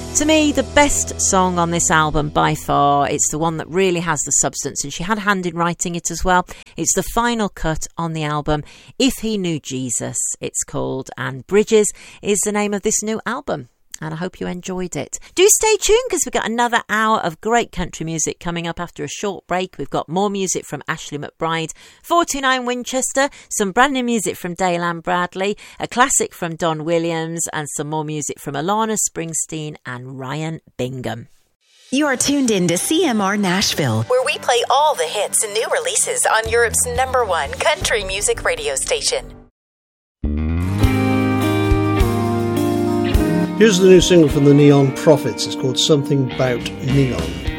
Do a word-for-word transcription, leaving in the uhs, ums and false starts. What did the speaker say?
To me, the best song on this album by far. It's the one that really has the substance, and she had a hand in writing it as well. It's the final cut on the album, If He Knew Jesus, it's called, and Bridges is the name of this new album. And I hope you enjoyed it. Do stay tuned, because we've got another hour of great country music coming up after a short break. We've got more music from Ashley McBride, four two nine Winchester, some brand new music from Dale Ann Bradley, a classic from Don Williams, and some more music from Alana Springsteen and Ryan Bingham. You are tuned in to C M R Nashville, where we play all the hits and new releases on Europe's number one country music radio station. Here's the new single from the Neon Prophets. It's called Something About Neon.